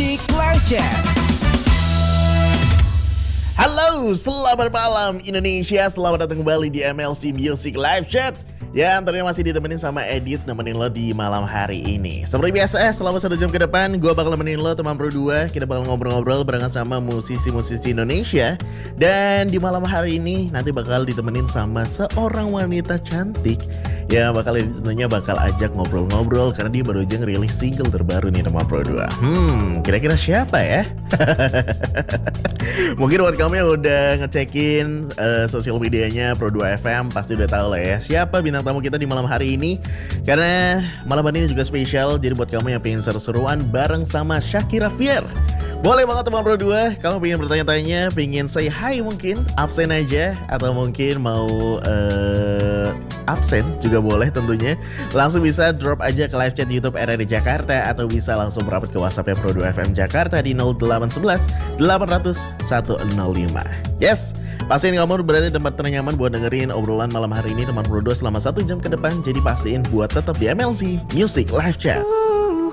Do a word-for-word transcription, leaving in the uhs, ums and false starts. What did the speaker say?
Music Live Chat. Halo, selamat malam Indonesia. Selamat datang kembali di M L C Music Live Chat. Ya, tentunya masih ditemenin sama Edit, nemenin lo di malam hari ini. Seperti biasa, selama satu jam ke depan gue bakal nemenin lo teman Pro dua. Kita bakal ngobrol-ngobrol barengan sama musisi-musisi Indonesia. Dan di malam hari ini nanti bakal ditemenin sama seorang wanita cantik. Ya, bakal tentunya bakal ajak ngobrol-ngobrol karena dia baru aja ngerilis single terbaru nih teman Pro dua. Hmm, kira-kira siapa ya? Mungkin buat kamu yang udah ngecekin uh, sosial medianya Pro dua F M pasti udah tahu lah ya siapa bintang tamu kita di malam hari ini. Karena malam hari ini juga spesial, jadi buat kamu yang pengen seru-seruan bareng sama Shakira Fier, boleh banget teman Pro dua. Kamu pengen bertanya-tanya, pengen say hi mungkin, absen aja, atau mungkin mau uh, absen juga boleh tentunya. Langsung bisa drop aja ke live chat YouTube R R D Jakarta, atau bisa langsung merapat ke WhatsApp Pro dua F M Jakarta di nol delapan satu satu delapan nol nol satu nol lima. Yes, pastiin kamu berada di tempat ternyaman buat dengerin obrolan malam hari ini teman Pro dua selama satu jam ke depan. Jadi pastiin buat tetap di M L C Music Live Chat.